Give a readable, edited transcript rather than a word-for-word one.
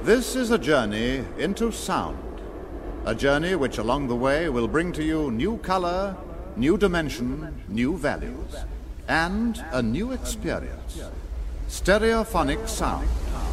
This is a journey into sound. A journey which along the way will bring to you new color, new dimension, new values, and a new experience. Stereophonic sound.